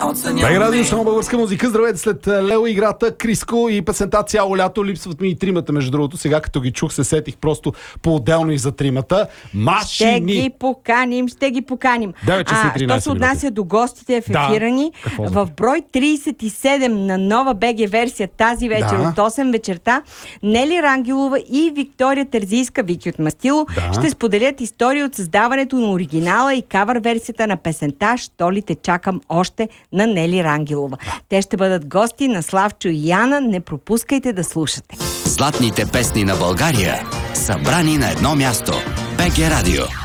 Бег радио, само българска музика. Здравейте, след Лео играта, Криско и песента цяло лято. Липсват ми и тримата, между другото. Сега като ги чух, се сетих просто по-отделно и за тримата. Машини! Ще ги поканим. Що се отнася до гостите в ефира ни, в брой 37 на нова БГ версия тази вечер от 8 вечерта, Нели Рангелова и Виктория Терзийска, Вики от Мастило, ще споделят история от създаването на оригинала и кавър версията на песента "Що ли те чакам още" на Нели Рангелова. Те ще бъдат гости на Славчо и Яна. Не пропускайте да слушате. Златните песни на България, събрани на едно място. БГ Радио.